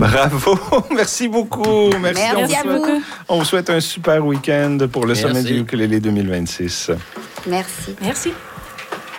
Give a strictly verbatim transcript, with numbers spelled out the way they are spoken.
Bravo. Merci beaucoup. Merci, Merci on vous à souhaite, vous. On vous souhaite un super week-end pour le Merci. Sommet du ukulélé deux mille vingt-six. Merci. Merci.